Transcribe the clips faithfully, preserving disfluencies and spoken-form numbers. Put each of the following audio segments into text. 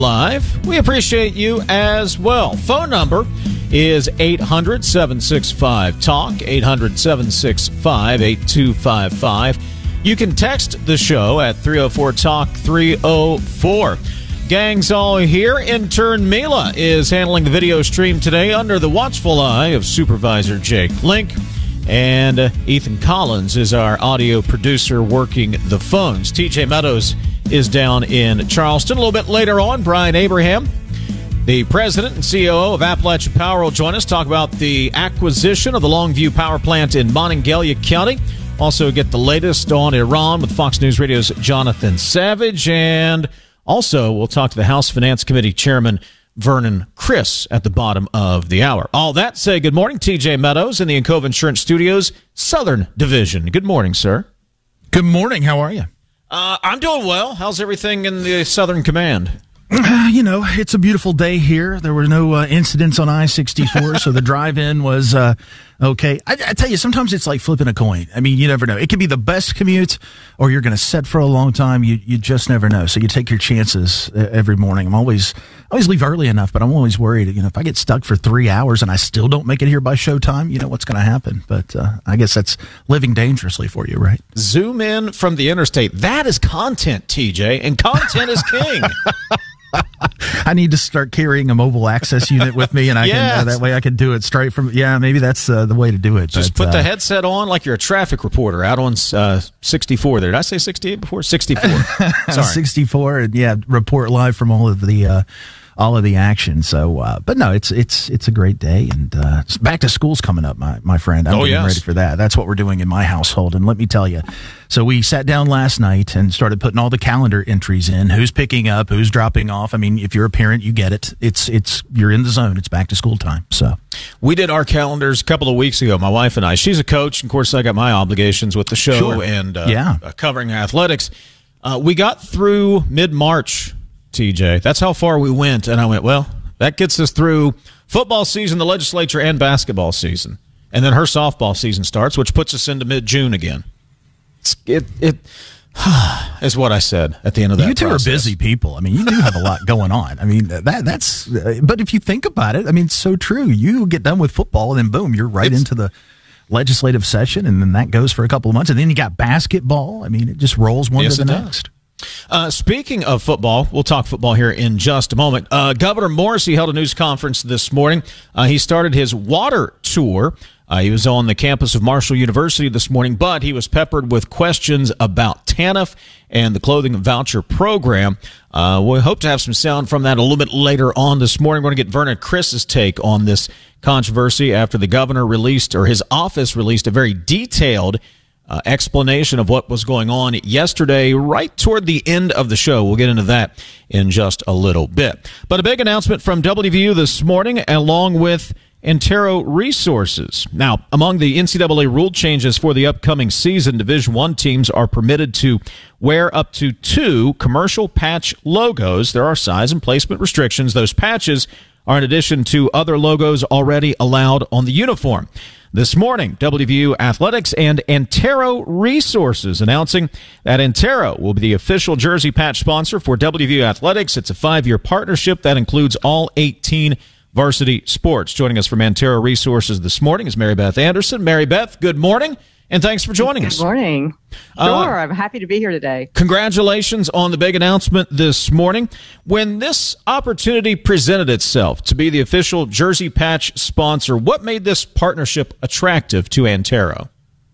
Live. We appreciate you as well. Phone number is eight hundred, seven six five, talk, eight hundred, seven six five, eight two five five. You can text the show at three oh four talk three oh four. Gang's all here. Intern Mila is handling the video stream today under the watchful eye of Supervisor Jake Link. And uh, Ethan Collins is our audio producer working the phones. T J Meadows is down in Charleston. A little bit later on, Brian Abraham, the president and C O O of Appalachian Power, will join us, talk about the acquisition of the Longview Power Plant in Monongalia County. Also get the latest on Iran with Fox News Radio's Jonathan Savage. And also we'll talk to the House Finance Committee Chairman Vernon Criss at the bottom of the hour. All that say good morning, T J Meadows in the Encova Insurance Studios Southern Division. Good morning, sir. Good morning. How are you? Uh, I'm doing well. How's everything in the Southern Command? Uh, you know, it's a beautiful day here. There were no uh, incidents on I sixty-four, so the drive-in was uh, okay. I, I tell you, sometimes it's like flipping a coin. I mean, you never know. It could be the best commute, or you're going to sit for a long time. You you just never know. So you take your chances uh, every morning. I'm always I always leave early enough, but I'm always worried. You know, if I get stuck for three hours and I still don't make it here by showtime, you know what's going to happen. But uh, I guess that's living dangerously for you, right? Zoom in from the interstate. That is content, T J, and content is king. I need to start carrying a mobile access unit with me, and I yes. can uh, that way I can do it straight from. Yeah, maybe that's uh, the way to do it. Just but, put the uh, headset on like you're a traffic reporter out on uh, sixty-four. There, did I say sixty-eight before? sixty-four. Sorry, sixty-four, and yeah, report live from all of the uh, all of the action. So, uh, but no, it's it's it's a great day, and uh, back to school's coming up, my my friend. I'm oh, getting yes. ready for that. That's what we're doing in my household, and let me tell you. So we sat down last night and started putting all the calendar entries in. Who's picking up? Who's dropping off? I mean, if you're a parent, you get it. It's it's you're in the zone. It's back to school time. So we did our calendars a couple of weeks ago. My wife and I. She's a coach, and of course, I got my obligations with the show sure. and uh, yeah. uh, covering athletics. Uh, we got through mid-March, T J. That's how far we went, and I went, well, that gets us through football season, the legislature, and basketball season, and then her softball season starts, which puts us into mid-June again. It it is what I said at the end of that. You two process. are busy people. I mean, you do have a lot going on. I mean, that that's. Uh, but if you think about it, I mean, it's so true. You get done with football, and then boom, you're right it's, into the legislative session, and then that goes for a couple of months, and then you got basketball. I mean, it just rolls one yes, to the it next. Does. Uh, speaking of football, we'll talk football here in just a moment. Uh, Governor Morrisey held a news conference this morning. Uh, he started his water tour. Uh, he was on the campus of Marshall University this morning, but he was peppered with questions about TANF and the clothing voucher program. Uh, we hope to have some sound from that a little bit later on this morning. We're going to get Vernon Criss's take on this controversy after the governor released, or his office released, a very detailed uh, explanation of what was going on yesterday, right toward the end of the show. We'll get into that in just a little bit. But a big announcement from W V U this morning, along with Antero Resources. Now, among the N C double A rule changes for the upcoming season, Division I teams are permitted to wear up to two commercial patch logos. There are size and placement restrictions. Those patches are in addition to other logos already allowed on the uniform. This morning, W V U Athletics and Antero Resources announcing that Antero will be the official jersey patch sponsor for W V U Athletics. It's a five-year partnership that includes all eighteen varsity sports. Joining us from Antero Resources this morning is Mary Beth Anderson. Mary Beth, good morning, and thanks for joining us. Good morning. Sure, uh, I'm happy to be here today. Congratulations on the big announcement this morning. When this opportunity presented itself to be the official jersey patch sponsor, what made this partnership attractive to Antero?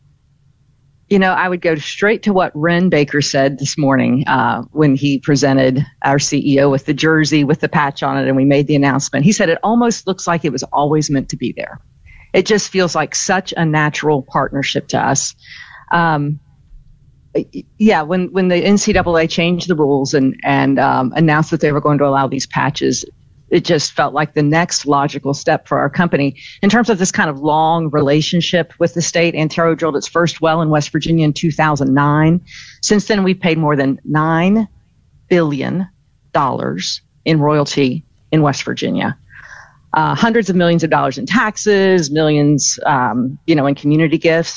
You know, I would go straight to what Ren Baker said this morning uh, when he presented our C E O with the jersey with the patch on it and we made the announcement. He said it almost looks like it was always meant to be there. It just feels like such a natural partnership to us. Um, yeah, when, when the N C double A changed the rules and, and um, announced that they were going to allow these patches, it just felt like the next logical step for our company. In terms of this kind of long relationship with the state, Antero drilled its first well in West Virginia in two thousand nine. Since then, we've paid more than nine billion dollars in royalty in West Virginia. Uh, hundreds of millions of dollars in taxes, millions, um, you know, in community gifts.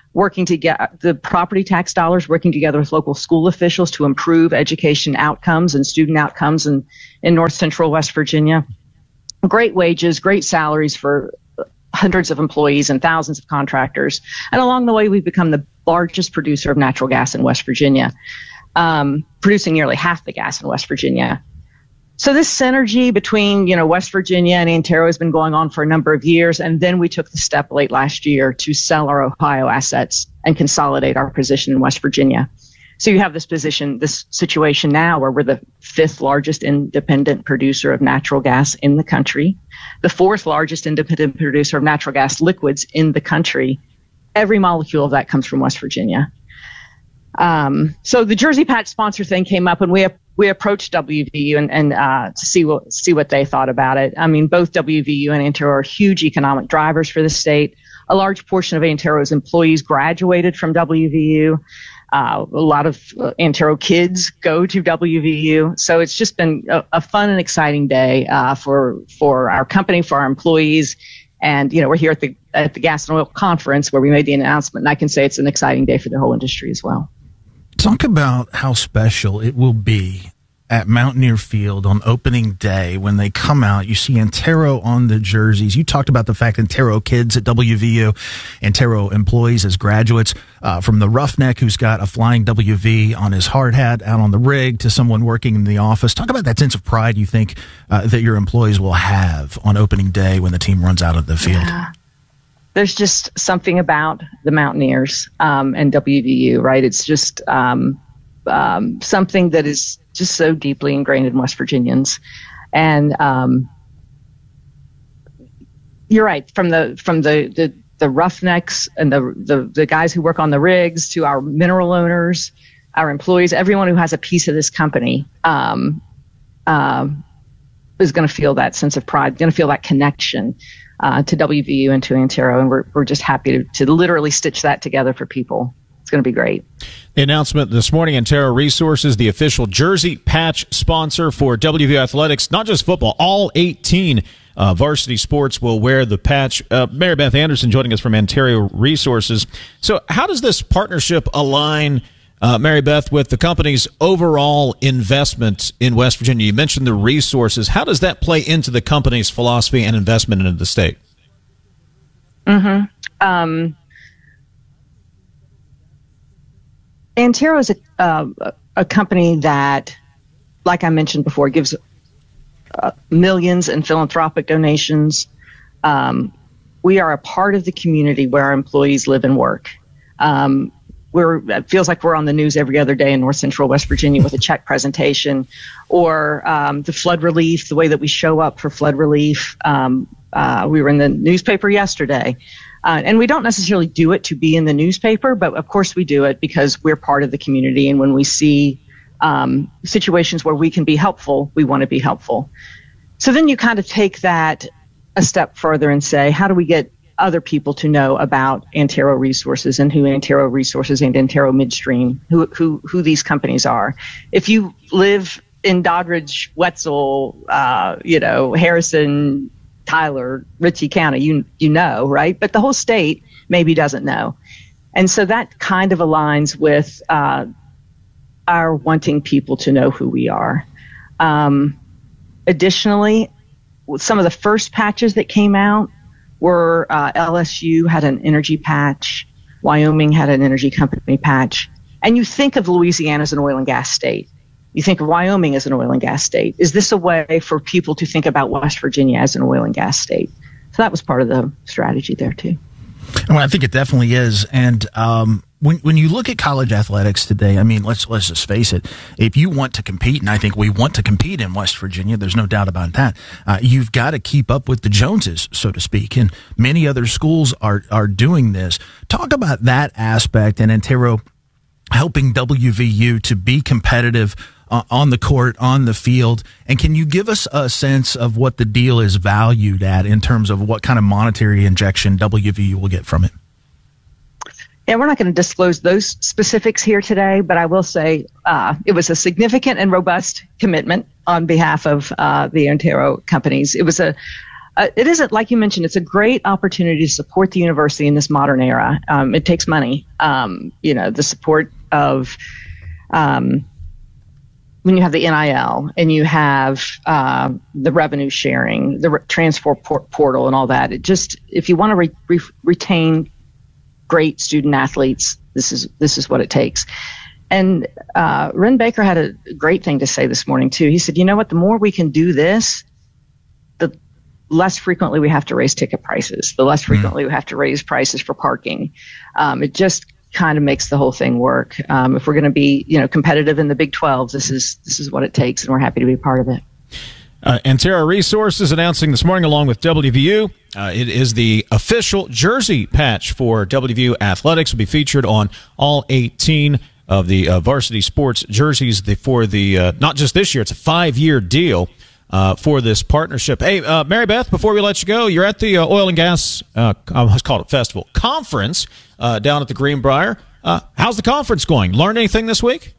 working to get the property tax dollars, working together with local school officials to improve education outcomes and student outcomes in, in North Central West Virginia. Great wages, great salaries for hundreds of employees and thousands of contractors. And along the way, we've become the largest producer of natural gas in West Virginia, um, producing nearly half the gas in West Virginia. So this synergy between, you know, West Virginia and Antero has been going on for a number of years. And then we took the step late last year to sell our Ohio assets and consolidate our position in West Virginia. So you have this position, this situation now where we're the fifth largest independent producer of natural gas in the country, the fourth largest independent producer of natural gas liquids in the country. Every molecule of that comes from West Virginia. Um, so the Jersey Patch sponsor thing came up, and we we approached W V U and, and uh, to see what see what they thought about it. I mean, both W V U and Antero are huge economic drivers for the state. A large portion of Antero's employees graduated from W V U. Uh, a lot of uh, Antero kids go to W V U. So it's just been a, a fun and exciting day uh, for for our company, for our employees. And, you know, we're here at the at the Gas and Oil Conference where we made the announcement. And I can say it's an exciting day for the whole industry as well. Talk about how special it will be at Mountaineer Field on opening day when they come out. You see Antero on the jerseys. You talked about the fact Antero kids at W V U, Antero employees as graduates, uh, from the roughneck who's got a flying W V on his hard hat out on the rig to someone working in the office. Talk about that sense of pride you think uh, that your employees will have on opening day when the team runs out of the field. Yeah. There's just something about the Mountaineers um, and W V U, right? It's just um, um, something that is just so deeply ingrained in West Virginians. And um, you're right, from the from the, the, the roughnecks and the, the, the guys who work on the rigs to our mineral owners, our employees, everyone who has a piece of this company um, um, is going to feel that sense of pride, going to feel that connection Uh, to W V U and to Antero, and we're we're just happy to, to literally stitch that together for people. It's going to be great. The announcement this morning, Antero Resources, the official Jersey Patch sponsor for W V U Athletics, not just football, all eighteen uh, varsity sports will wear the patch. Uh, Mary Beth Anderson joining us from Antero Resources. So how does this partnership align, Uh, Mary Beth, with the company's overall investment in West Virginia? You mentioned the resources. How does that play into the company's philosophy and investment into the state? Mm-hmm. Um, Antero is a, uh, a company that, like I mentioned before, gives uh, millions in philanthropic donations. Um, we are a part of the community where our employees live and work. Um, We're, it feels like we're on the news every other day in North Central West Virginia with a check presentation, or um, the flood relief, the way that we show up for flood relief. Um, uh, we were in the newspaper yesterday, uh, and we don't necessarily do it to be in the newspaper, but of course we do it because we're part of the community, and when we see um, situations where we can be helpful, we want to be helpful. So then you kind of take that a step further and say, how do we get other people to know about Antero Resources and who Antero Resources and Antero Midstream, who who who these companies are. If you live in Doddridge, Wetzel, uh, you know, Harrison, Tyler, Ritchie County, you you know, right? But the whole state maybe doesn't know. And so that kind of aligns with uh, our wanting people to know who we are. Um, additionally, some of the first patches that came out were uh, L S U had an energy patch, Wyoming had an energy company patch, and you think of Louisiana as an oil and gas state. You think of Wyoming as an oil and gas state. Is this a way for people to think about West Virginia as an oil and gas state? So that was part of the strategy there too. Well, I think it definitely is. And um, when when you look at college athletics today, I mean, let's let's just face it. If you want to compete, and I think we want to compete in West Virginia, there's no doubt about that. Uh, you've got to keep up with the Joneses, so to speak. And many other schools are are doing this. Talk about that aspect and Antero helping W V U to be competitive uh, on the court, on the field. And can you give us a sense of what the deal is valued at in terms of what kind of monetary injection W V U will get from it? Yeah, we're not going to disclose those specifics here today, but I will say uh, it was a significant and robust commitment on behalf of uh, the Antero companies. It was a uh, it isn't, like you mentioned, it's a great opportunity to support the university in this modern era. Um, it takes money. Um, you know, the support of um, when you have the N I L and you have uh, the revenue sharing, the re- transfer por- portal and all that. It just, if you want to re- re- retain great student athletes, this is this is what it takes. And uh, Wren Baker had a great thing to say this morning, too. He said, you know what, the more we can do this, the less frequently we have to raise ticket prices, the less frequently we have to raise prices for parking. Um, it just kind of makes the whole thing work. Um, if we're going to be, you know, competitive in the Big twelve, this is this is what it takes, and we're happy to be a part of it. Uh, Antara Resources announcing this morning, along with W V U, uh, it is the official jersey patch for W V U Athletics. Will be featured on all eighteen of the uh, varsity sports jerseys the, for the uh, not just this year. It's a five-year deal uh, for this partnership. Hey, uh, Mary Beth, before we let you go, you're at the uh, Oil and Gas, uh, I was called it Festival Conference uh, down at the Greenbrier. Uh, how's the conference going? Learned anything this week?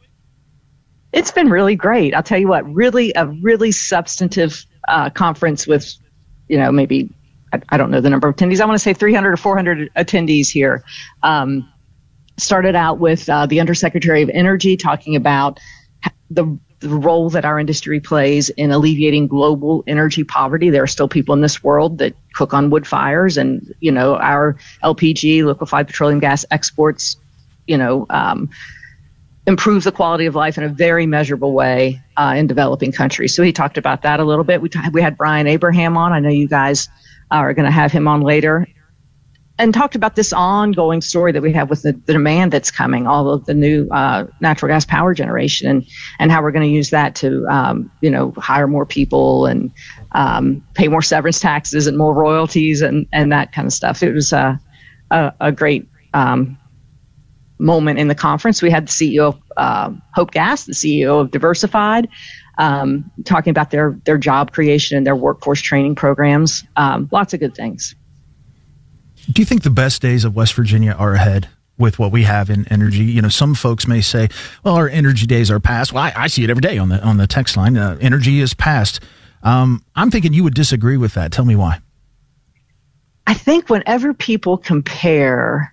It's been really great. I'll tell you what, really a really substantive uh, conference with, you know, maybe, I, I don't know the number of attendees. I want to say three hundred or four hundred attendees here. Um, started out with uh, the Undersecretary of Energy talking about the, the role that our industry plays in alleviating global energy poverty. There are still people in this world that cook on wood fires, and, you know, our L P G, liquefied petroleum gas exports, you know, um, improve the quality of life in a very measurable way uh, in developing countries. So he talked about that a little bit. We, t- we had Brian Abraham on. I know you guys are going to have him on later. And talked about this ongoing story that we have with the, the demand that's coming, all of the new uh, natural gas power generation, and, and how we're going to use that to, um, you know, hire more people and um, pay more severance taxes and more royalties and, and that kind of stuff. It was uh, a, a great um, moment in the conference. We had the C E O of uh, Hope Gas, the C E O of Diversified, um, talking about their, their job creation and their workforce training programs. Um, lots of good things. Do you think the best days of West Virginia are ahead with what we have in energy? You know, some folks may say, well, our energy days are past. Well, I, I see it every day on the on the text line. Uh, energy is past. Um, I'm thinking you would disagree with that. Tell me why. I think whenever people compare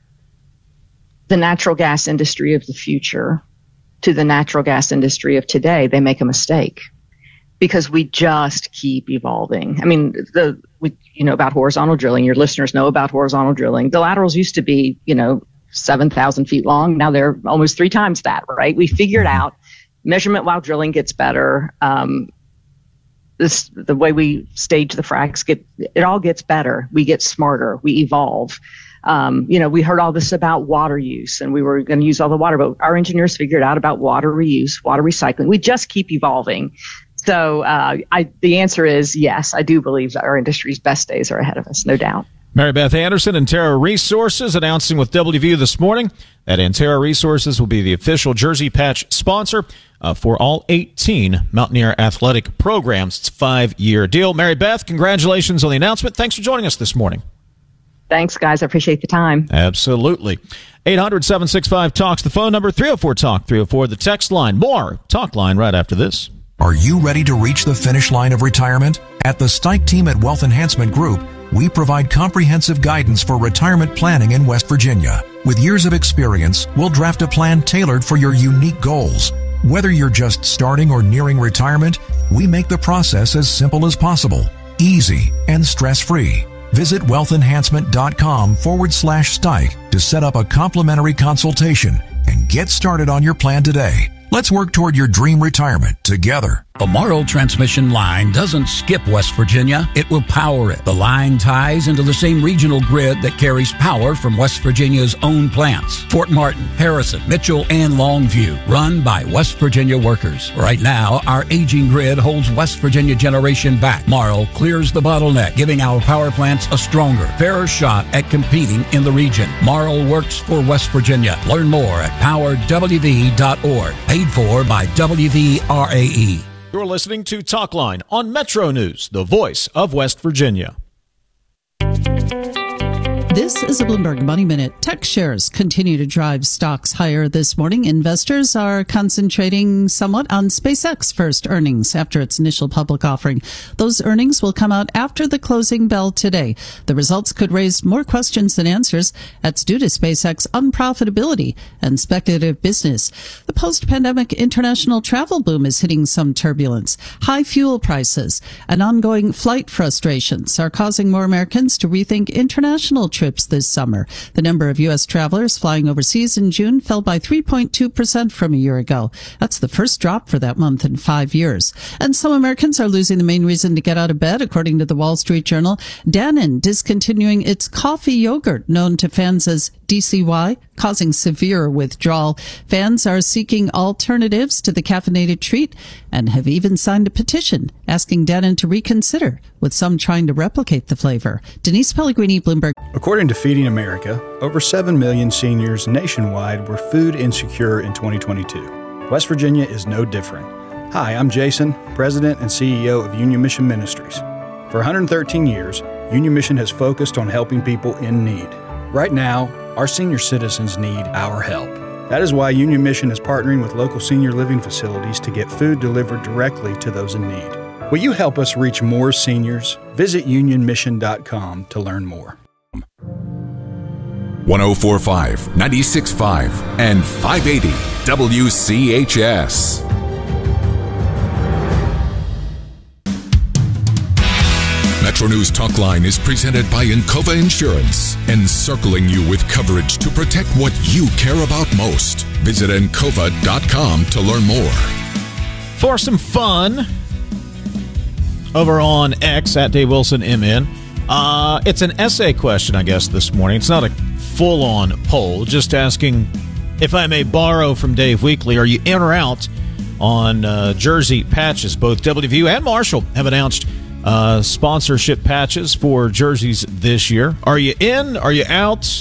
the natural gas industry of the future to the natural gas industry of today, they make a mistake, because we just keep evolving. I mean, the we, you know about horizontal drilling. Your listeners know about horizontal drilling. The laterals used to be, you know, seven thousand feet long. Now they're almost three times that, right? We figured out measurement while drilling gets better. Um, this the way we stage the fracs get it all gets better. We get smarter. We evolve. Um, you know, we heard all this about water use, and we were going to use all the water, but our engineers figured out about water reuse, water recycling. We just keep evolving. So uh, I, the answer is yes, I do believe that our industry's best days are ahead of us, no doubt. Mary Beth Anderson, Antara Resources, announcing with W V U this morning that Antara Resources will be the official jersey patch sponsor uh, for all eighteen Mountaineer athletic programs. It's a five-year deal. Mary Beth, congratulations on the announcement. Thanks for joining us this morning. Thanks, guys. I appreciate the time. Absolutely. eight hundred, seven six five, TALK's the phone number, three oh four, TALK, three oh four, the text line. More Talk Line right after this. Are you ready to reach the finish line of retirement? At the Stike team at Wealth Enhancement Group, we provide comprehensive guidance for retirement planning in West Virginia. With years of experience, we'll draft a plan tailored for your unique goals. Whether you're just starting or nearing retirement, we make the process as simple as possible, easy, and stress-free. Visit wealthenhancement.com forward slash Stike to set up a complimentary consultation and get started on your plan today. Let's work toward your dream retirement together. A Marl transmission line doesn't skip West Virginia. It will power it. The line ties into the same regional grid that carries power from West Virginia's own plants. Fort Martin, Harrison, Mitchell, and Longview, run by West Virginia workers. Right now, our aging grid holds West Virginia generation back. Marl clears the bottleneck, giving our power plants a stronger, fairer shot at competing in the region. Marl works for West Virginia. Learn more at power w v dot org. Paid for by W V R A E. You're listening to Talk Line on Metro News, the voice of West Virginia. This is a Bloomberg Money Minute. Tech shares continue to drive stocks higher this morning. Investors are concentrating somewhat on SpaceX first earnings after its initial public offering. Those earnings will come out after the closing bell today. The results could raise more questions than answers. That's due to SpaceX unprofitability and speculative business. The post-pandemic international travel boom is hitting some turbulence. High fuel prices and ongoing flight frustrations are causing more Americans to rethink international trips this summer. The number of U S travelers flying overseas in June fell by three point two percent from a year ago. That's the first drop for that month in five years. And some Americans are losing the main reason to get out of bed, according to the Wall Street Journal. Dannon discontinuing its coffee yogurt, known to fans as D C Y, causing severe withdrawal. Fans are seeking alternatives to the caffeinated treat and have even signed a petition asking Dannon to reconsider, with some trying to replicate the flavor. Denise Pellegrini, Bloomberg. According to Feeding America, over seven million seniors nationwide were food insecure in twenty twenty-two. West Virginia is no different. Hi, I'm Jason, President and C E O of Union Mission Ministries. For one hundred thirteen years, Union Mission has focused on helping people in need. Right now, our senior citizens need our help. That is why Union Mission is partnering with local senior living facilities to get food delivered directly to those in need. Will you help us reach more seniors? Visit union mission dot com to learn more. one oh four point five, ninety-six point five, and five eighty W C H S. Metro News Talk Line is presented by Encova Insurance, encircling you with coverage to protect what you care about most. Visit encova dot com to learn more. For some fun, over on X, at Dave Wilson M N, uh, it's an essay question, I guess, this morning. It's not a full-on poll, just asking, if I may borrow from Dave Weekly, are you in or out on uh, jersey patches? Both W V U and Marshall have announced Uh, sponsorship patches for jerseys this year. Are you in? Are you out?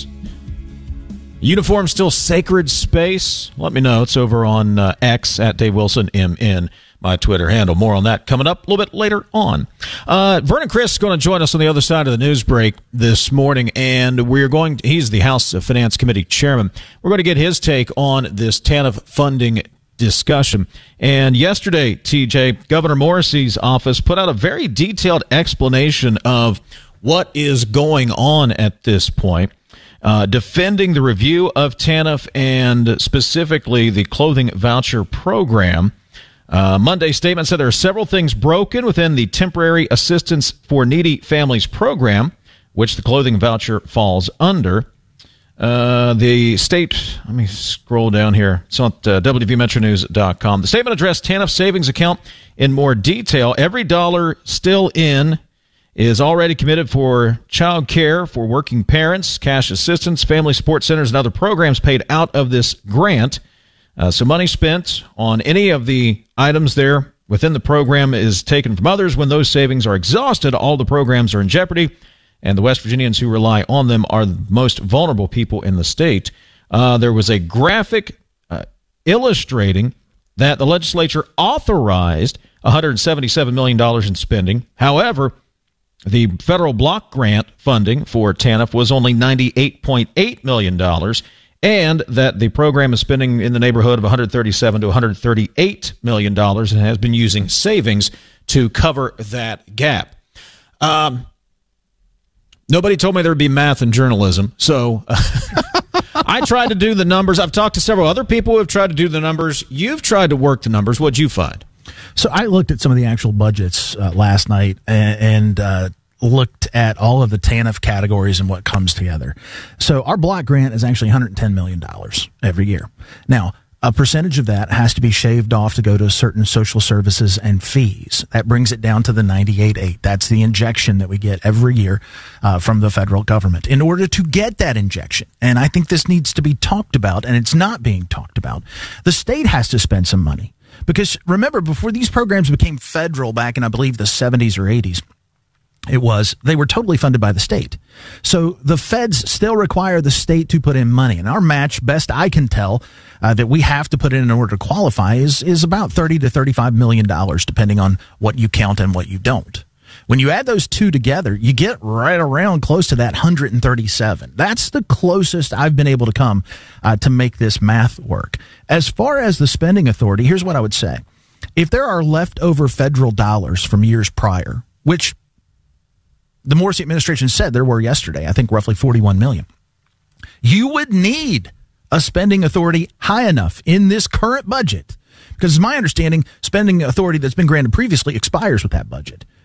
Uniform still sacred space? Let me know. It's over on uh, X, at Dave Wilson M N, my Twitter handle. More on that coming up a little bit later on. Uh, Vernon Chris is going to join us on the other side of the news break this morning, and we're going to, he's the House Finance Committee chairman. We're going to get his take on this T A N F funding discussion. And yesterday, T J, Governor Morrissey's office put out a very detailed explanation of what is going on at this point, uh, defending the review of T A N F and specifically the clothing voucher program. Uh, Monday's statement said there are several things broken within the Temporary Assistance for Needy Families program, which the clothing voucher falls under. Uh, the state, let me scroll down here. It's on uh, W V Metro News dot com. The statement addressed T A N F savings account in more detail. Every dollar still in is already committed for child care for working parents, cash assistance, family support centers, and other programs paid out of this grant. Uh, so money spent on any of the items there within the program is taken from others. When those savings are exhausted, all the programs are in jeopardy, and the West Virginians who rely on them are the most vulnerable people in the state. Uh, there was a graphic uh, illustrating that the legislature authorized one hundred seventy-seven million dollars in spending. However, the federal block grant funding for T A N F was only ninety-eight point eight million dollars, and that the program is spending in the neighborhood of one hundred thirty-seven to one hundred thirty-eight million dollars and has been using savings to cover that gap. Um, Nobody told me there would be math in journalism, so I tried to do the numbers. I've talked to several other people who have tried to do the numbers. You've tried to work the numbers. What'd you find? So I looked at some of the actual budgets uh, last night and, and uh, looked at all of the T A N F categories and what comes together. So our block grant is actually one hundred ten million dollars every year. Now, a percentage of that has to be shaved off to go to certain social services and fees. That brings it down to the ninety-eight point eight. That's the injection that we get every year uh, from the federal government. In order to get that injection, and I think this needs to be talked about, and it's not being talked about, the state has to spend some money. Because remember, before these programs became federal back in, I believe, the seventies or eighties, it was, they were totally funded by the state. So the feds still require the state to put in money. And our match, best I can tell, uh, that we have to put in in order to qualify is, is about thirty to thirty-five million dollars, depending on what you count and what you don't. When you add those two together, you get right around close to that one hundred thirty-seven. That's the closest I've been able to come uh, to make this math work. As far as the spending authority, here's what I would say. If there are leftover federal dollars from years prior, which the Morrissey administration said there were yesterday, I think roughly forty-one million, you would need a spending authority high enough in this current budget, because it's my understanding spending authority that's been granted previously expires with that budget.